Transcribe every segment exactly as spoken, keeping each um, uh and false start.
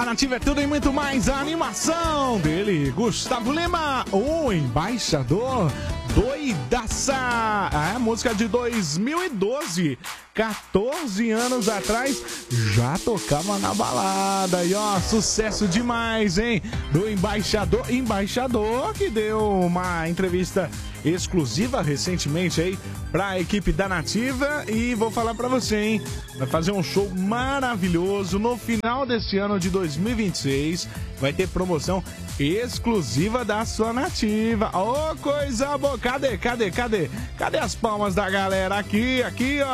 A Nativa é tudo e muito mais. A animação dele, Gustavo Lima, o embaixador doidaça. A música de dois mil e doze, quatorze anos atrás, já tocava na balada. E ó, sucesso demais, hein? Do embaixador, embaixador que deu uma entrevista exclusiva recentemente aí pra equipe da Nativa. E vou falar pra você, hein? Vai fazer um show maravilhoso no final desse ano de dois mil e vinte e seis. Vai ter promoção exclusiva da sua Nativa. Ô, oh, coisa boa! Cadê, cadê, cadê? Cadê as palmas da galera? Aqui, aqui, ó!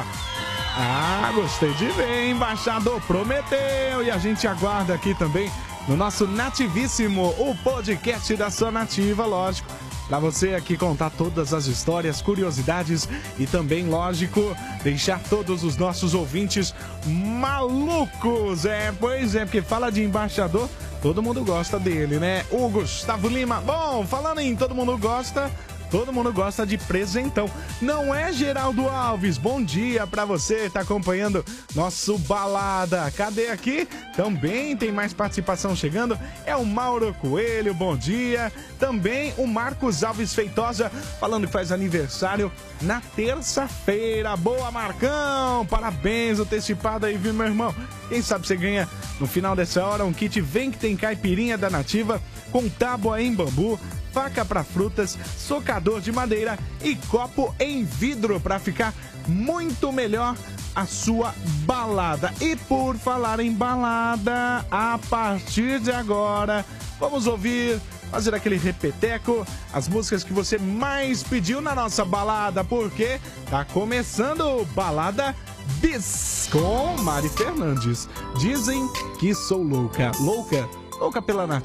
Ah, gostei de ver, embaixador, prometeu! E a gente aguarda aqui também no nosso Nativíssimo, o podcast da sua Nativa, lógico. Pra você aqui contar todas as histórias, curiosidades e também, lógico, deixar todos os nossos ouvintes malucos. É, pois é, porque fala de embaixador, todo mundo gosta dele, né? O Gustavo Lima. Bom, falando em todo mundo gosta, todo mundo gosta de presentão. Não é, Geraldo Alves? Bom dia pra você, tá acompanhando nosso Balada. Cadê aqui? Também tem mais participação chegando. É o Mauro Coelho, bom dia. Também o Marcos Alves Feitosa, falando que faz aniversário na terça-feira. Boa, Marcão! Parabéns, antecipado aí, viu, meu irmão? Quem sabe você ganha no final dessa hora um kit Vem que tem caipirinha da Nativa com tábua em bambu, faca para frutas, socador de madeira e copo em vidro para ficar muito melhor a sua balada. E por falar em balada, a partir de agora, vamos ouvir, fazer aquele repeteco, as músicas que você mais pediu na nossa balada, porque tá começando Balada Bis com Mari Fernandes. Dizem que sou louca, louca, louca pela Nativa.